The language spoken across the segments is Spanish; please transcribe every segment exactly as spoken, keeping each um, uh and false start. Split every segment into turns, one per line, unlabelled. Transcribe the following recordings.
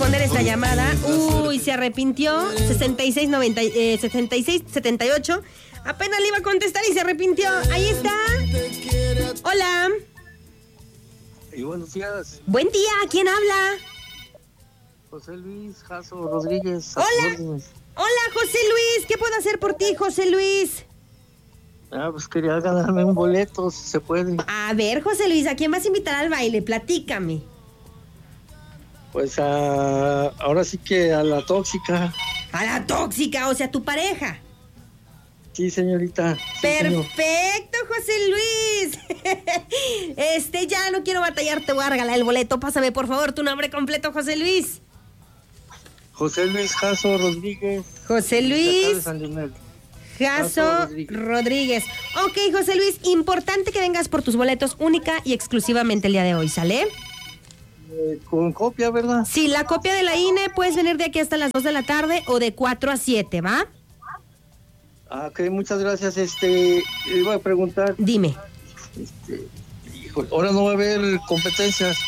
responder esta llamada. Uy, se arrepintió. sesenta y seis noventa, eh, setenta y seis setenta y ocho. Apenas le iba a contestar y se arrepintió. Ahí está. Hola.
Y buenos días.
Buen día. ¿Quién habla?
José Luis Jasso Rodríguez.
Hola. Hola, José Luis. ¿Qué puedo hacer por ti, José Luis?
Ah, pues quería ganarme un boleto, si se puede.
A ver, José Luis, ¿a quién vas a invitar al baile? Platícame.
Pues a, ahora sí que a la tóxica.
A la tóxica, o sea, tu pareja.
Sí, señorita. Sí,
Perfecto,
señor.
José Luis. Este, ya no quiero batallar, te voy a regalar el boleto. Pásame, por favor, tu nombre completo, José Luis.
José Luis Jasso Rodríguez.
José Luis
Jasso
Rodríguez. Rodríguez. Ok, José Luis, importante que vengas por tus boletos única y exclusivamente el día de hoy, ¿sale?
Eh, con copia, ¿verdad?
Sí, la copia de la I N E, puedes venir de aquí hasta las dos de la tarde o de cuatro a siete, ¿va?
Ah, ok, muchas gracias. Este, iba a preguntar.
Dime.
Este, híjole, ahora no va a haber competencias.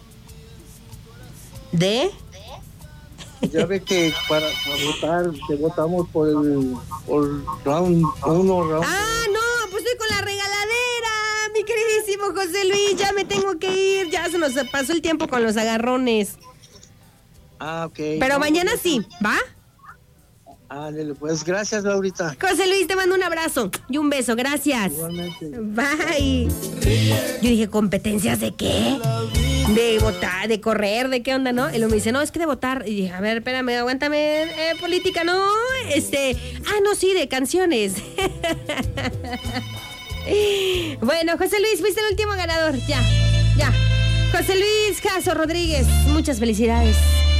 ¿De?
Ya ve que para, para votar, que votamos por el por round uno, round.
Ah, no, pues estoy con la regaladera, mi queridísimo José Luis, ya me tengo que ir, ya se nos pasó el tiempo con los agarrones.
Ah, ok.
Pero
no,
mañana
no,
sí, ¿va?
Ah, dale, pues gracias, Laurita.
José Luis, te mando un abrazo y un beso, gracias.
Igualmente.
Bye. Yo dije, ¿competencias de qué? De votar, de correr, ¿de qué onda, no? Y luego me dice, no, es que de votar. Y dije, a ver, espérame, aguántame, eh, política, no, este, ah, no, sí, de canciones. Bueno, José Luis, fuiste el último ganador, ya, ya. José Luis Jasso Rodríguez, muchas felicidades.